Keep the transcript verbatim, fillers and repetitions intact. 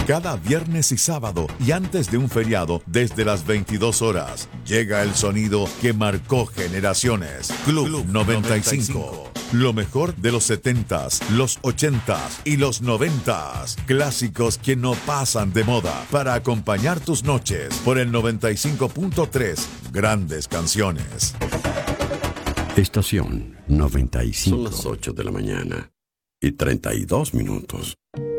Cada viernes y sábado y antes de un feriado desde las veintidós horas llega el sonido que marcó generaciones. Club, Club noventa y cinco. Lo mejor de los setentas, los ochentas y los noventas. Clásicos que no pasan de moda para acompañar tus noches por el noventa y cinco punto tres. Grandes canciones. Estación noventa y cinco. Son las ocho de la mañana y treinta y dos minutos.